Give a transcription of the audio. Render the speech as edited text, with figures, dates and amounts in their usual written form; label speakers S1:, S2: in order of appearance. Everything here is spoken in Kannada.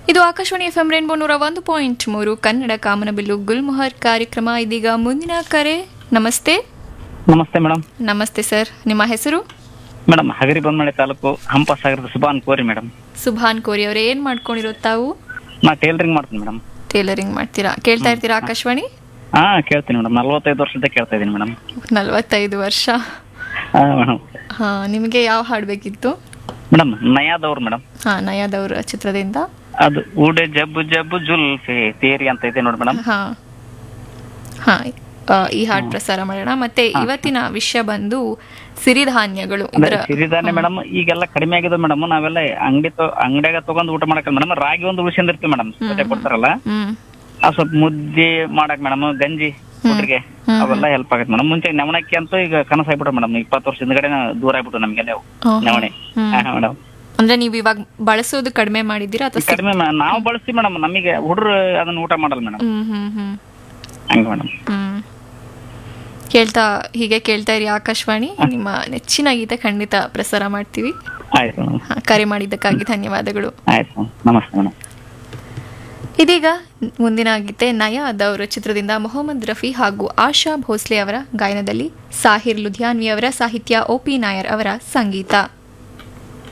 S1: ಇದು ಆಕಾಶವಾಣಿ ಎಫ್ಎಂ ರೇನ್ಬೋ 101.3 ಕನ್ನಡ ಕಾಮನಬಿಲ್ಲು ಗುಲ್ಮೊಹರ್ ಕಾರ್ಯಕ್ರಮ. ಇದೀಗ ಮುಂದಿನ ಕರೆ. ನಮಸ್ತೆ.
S2: ನಮಸ್ತೆ ಮೇಡಮ್.
S1: ನಮಸ್ತೆ ಸರ್, ನಿಮ್ಮ ಹೆಸರು?
S2: ಮೇಡಮ್, ಹಗರಿಬೊಮ್ಮಳೆ ತಾಲೂಕು ಹಂಪಸಾಗರದ ಸುಭಾನ್ ಕೋರಿ ಮೇಡಮ್.
S1: ಸುಭಾನ್ ಕೋರಿ ಅವರೇ, ಏನ್ ಮಾಡ್ಕೊಂಡಿರೋ ತಾವು?
S2: ನಾ ಟೇಲರಿಂಗ್ ಮಾಡ್ತೀನಿ ಮೇಡಮ್.
S1: ಟೇಲರಿಂಗ್ ಮಾಡ್ತೀರಾ? ಕೇಳ್ತಾ ಇರ್ತೀರಾ ಆಕಾಶವಾಣಿ?
S2: ಹಾ, ಕೇಳ್ತೀನಿ ಮೇಡಮ್. 45 ವರ್ಷದ ಕೇಳ್ತಾ ಇದೀನಿ ಮೇಡಮ್.
S1: 45 ವರ್ಷ.
S2: ಮೇಡಮ್.
S1: ಹಾ, ನಿಮಗೆ ಯಾವ ಹಾಡು ಬೇಕಿತ್ತು?
S2: Madam, ನಯಾದವ್ರು madam.
S1: ಹಾ, ನಯಾದವ್ರ ಚಿತ್ರದಿಂದ
S2: ಅದು ಊಡೆ ಜಬ್ಬು ಜಬ್ಬು ಜುಲ್ಫೆ ತೇರಿ ಅಂತ ಇದೆ ನೋಡಿ ಮೇಡಮ್.
S1: ಹಾ ಹಾ, ಈ ಹಾಡು ಪ್ರಸಾರ ಮಾಡೋಣ. ಮತ್ತೆ ಇವತ್ತಿನ ವಿಷಯ ಬಂದು ಸಿರಿಧಾನ್ಯಗಳು.
S2: ಸಿರಿಧಾನ್ಯ ಮೇಡಮ್ ಈಗೆಲ್ಲ ಕಡಿಮೆ ಆಗಿದೆ ಮೇಡಮ್. ನಾವೆಲ್ಲ ಅಂಗಡಿಯಾಗ ತಗೊಂಡ್ ಊಟ ಮಾಡಕ್ ಮೇಡಮ್. ರಾಗಿ ಒಂದು ಉಳಿಸಿರ್ತೀವಿ ಮೇಡಮ್, ಕೊಡ್ತಾರಲ್ಲ, ಆ ಸ್ವಲ್ಪ ಮುದ್ದೆ ಮಾಡಕ್ ಮೇಡಮ್, ಗಂಜಿ ಹುಡ್ರಿಗೆ ಅವೆಲ್ಲ ಹೆಲ್ಪ್ ಆಗತ್ತೆ ಮೇಡಮ್. ಮುಂಚೆ ನವಣಕ್ಕಿ ಅಂತೂ ಈಗ ಕನಸಾಗ್ಬಿಟ್ರೆ ಮೇಡಮ್. 20 ವರ್ಷ ಹಿಂದ್ಗಡೆ ದೂರ ಆಗ್ಬಿಟ್ಟು ನಮ್ಗೆ ನವಣೆ. ಮೇಡಮ್,
S1: ಅಂದ್ರೆ ನೀವು ಇವಾಗ ಬಳಸೋದು ಕಡಿಮೆ ಮಾಡಿದ್ದೀರಾ ಅಥವಾ
S2: ಕಡಿಮೆ? ನಾವು ಬಳಸ್ತೀವಿ ಮೇಡಮ್. ನಮಗೆ ಹುಡ್ರು ಅದನ್ನ ಊಟ ಮಾಡಲ್ಲ ಮೇಡಮ್. ಹಂಗ ಮೇಡಮ್.
S1: ಕೇಳ್ತಾ ಇರಿ ಆಕಾಶವಾಣಿ. ನಿಮ್ಮ ನೆಚ್ಚಿನ ಗೀತೆ ಖಂಡಿತ ಪ್ರಸಾರ ಮಾಡ್ತೀವಿ.
S2: ಆಯ್ತು ಮೇಡಮ್.
S1: ಕರೆ ಮಾಡಿದ್ದಕ್ಕಾಗಿ ಧನ್ಯವಾದಗಳು.
S2: ಆಯ್ತು, ನಮಸ್ತೆ ಮೇಡಮ್.
S1: ಇದೀಗ ಮುಂದಿನ ಗೀತೆ ನಯಾದವ್ರ ಚಿತ್ರದಿಂದ ಮೊಹಮ್ಮದ್ ರಫಿ ಹಾಗೂ ಆಶಾ ಭೋಸ್ಲೆ ಅವರ ಗಾಯನದಲ್ಲಿ ಸಾಹಿರ್ ಲುಧಿಯಾನ್ವಿ ಅವರ ಸಾಹಿತ್ಯ, OP ನಾಯರ್ ಅವರ ಸಂಗೀತ.